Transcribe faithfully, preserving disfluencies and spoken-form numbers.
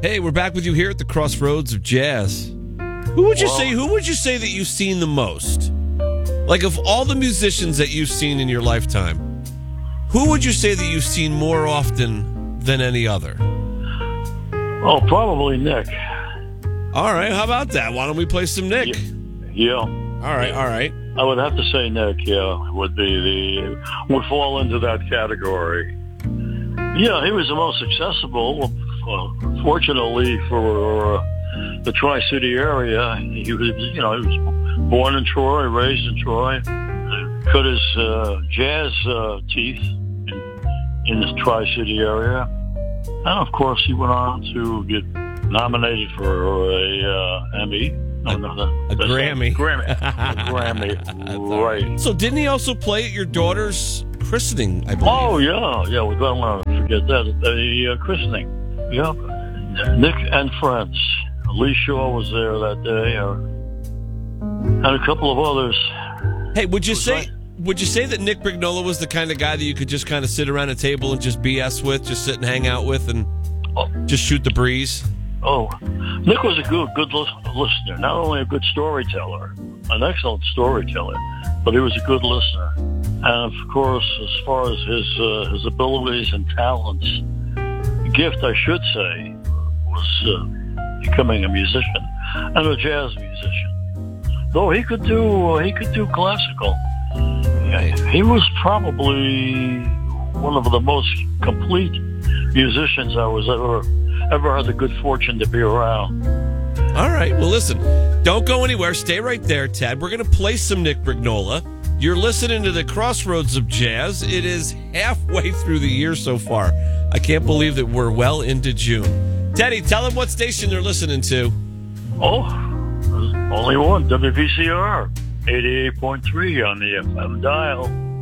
Hey, we're back with you here at the Crossroads of Jazz. Who would you Well, say? Who would you say that you've seen the most? Like, of all the musicians that you've seen in your lifetime, who would you say that you've seen more often than any other? Oh, probably Nick. All right, how about that? Why don't we play some Nick? Yeah. All right, all right. I would have to say Nick, yeah, would be the, would fall into that category. Yeah, he was the most accessible. Uh, fortunately for uh, the Tri-City area, he was, you know, he was born in Troy, raised in Troy, cut his uh, jazz uh, teeth in, in the Tri-City area. And, of course, he went on to get nominated for a uh, Emmy. No, no, no, A Grammy. Grammy. A Grammy. Right. So didn't he also play at your daughter's christening, I believe? Oh, yeah. Yeah, we don't want to forget that. The uh, christening. Yep. Nick and friends. Lee Shaw was there that day. Uh, and a couple of others. Hey, would you Was say... I- Would you say that Nick Brignola was the kind of guy that you could just kind of sit around a table and just B S with, just sit and hang out with, and Oh. just shoot the breeze? Oh, Nick was a good, good lis- listener. Not only a good storyteller, an excellent storyteller, but he was a good listener. And of course, as far as his uh, his abilities and talents, gift, I should say, was uh, becoming a musician and a jazz musician. Though he could do uh, he could do classical. He was probably one of the most complete musicians I was ever ever had the good fortune to be around. All right. Well, listen, don't go anywhere. Stay right there, Ted. We're going to play some Nick Brignola. You're listening to the Crossroads of Jazz. It is halfway through the year so far. I can't believe that we're well into June. Teddy, tell them what station they're listening to. Oh, there's only one, W V C R, eighty-eight point three on the F M dial.